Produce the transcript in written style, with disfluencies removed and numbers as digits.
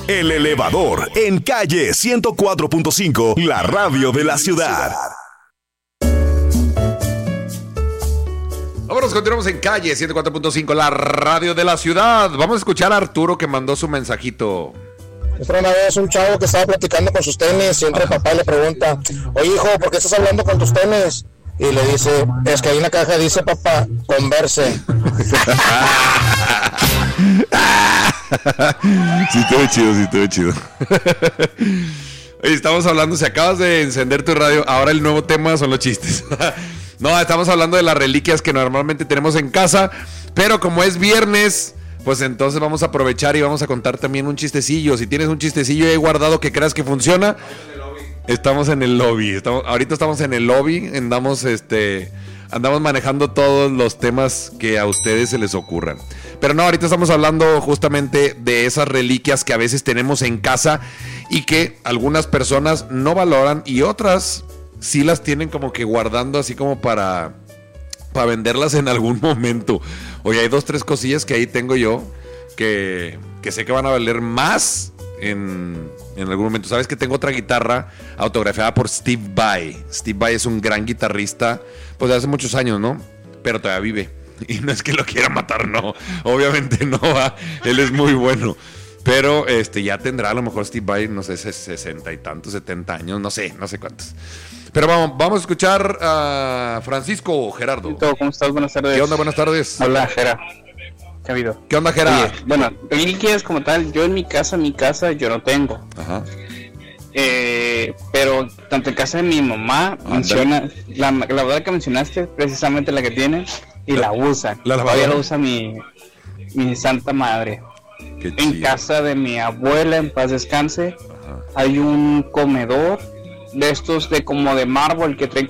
El Elevador, en calle 104.5, la radio de la ciudad. Vámonos, continuamos en calle 104.5, la radio de la ciudad. Vamos a escuchar a Arturo que mandó su mensajito. Una vez un chavo que estaba platicando con sus tenis y entra el papá y le pregunta: oye hijo, ¿por qué estás hablando con tus tenis? Y le dice: es que ahí en la caja dice papá, Converse. Sí, estuvo chido. Oye, estamos hablando, si acabas de encender tu radio, ahora el nuevo tema son los chistes. No, estamos hablando de las reliquias que normalmente tenemos en casa, pero como es viernes, pues entonces vamos a aprovechar y vamos a contar también un chistecillo. Si tienes un chistecillo ahí guardado que creas que funciona, estamos en el lobby. Ahorita estamos en el lobby, andamos manejando todos los temas que a ustedes se les ocurran. Pero no, ahorita estamos hablando justamente de esas reliquias que a veces tenemos en casa y que algunas personas no valoran y otras sí las tienen como que guardando así como para venderlas en algún momento. Oye, hay 2-3 cosillas que ahí tengo yo que sé que van a valer más en algún momento. Sabes que tengo otra guitarra autografiada por Steve Vai. Steve Vai es un gran guitarrista, pues de hace muchos años, ¿no? Pero todavía vive. Y no es que lo quiera matar, no. Obviamente no va. Él es muy bueno. Pero ya tendrá a lo mejor Steve Vai, no sé, 60 y tantos, 70 años, no sé cuántos. Pero vamos a escuchar a Francisco Gerardo. ¿Cómo estás? Buenas tardes. ¿Qué onda? Buenas tardes. Hola, Gera. ¿Qué ha habido? ¿Qué onda, Gera? Oye, bueno, reliquias como tal, yo en mi casa yo no tengo. Ajá. Pero tanto en casa de mi mamá, menciona, la verdad que mencionaste, precisamente la que tiene, y la usa. Todavía la usa mi santa madre. En casa de mi abuela, en paz descanse, hay un comedor de estos de como de mármol que traen